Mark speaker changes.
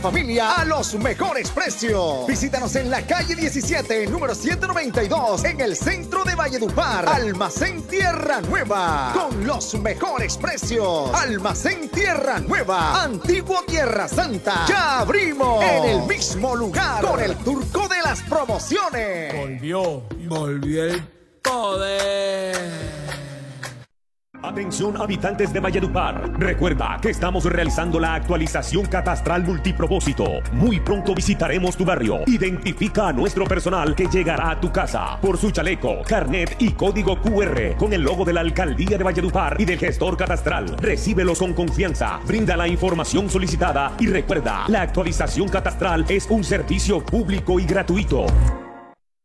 Speaker 1: Familia a los mejores precios. Visítanos en la calle 17, número 192, en el centro de Valledupar. Almacén Tierra Nueva, con los mejores precios. Almacén Tierra Nueva, Antiguo Tierra Santa. Ya abrimos en el mismo lugar con el turco de las promociones.
Speaker 2: Volvió el poder.
Speaker 3: Atención habitantes de Valledupar, recuerda que estamos realizando la actualización catastral multipropósito. Muy pronto visitaremos tu barrio. Identifica a nuestro personal que llegará a tu casa por su chaleco, carnet y código QR con el logo de la Alcaldía de Valledupar y del gestor catastral. Recíbelos con confianza, brinda la información solicitada y recuerda, la actualización catastral es un servicio público y gratuito.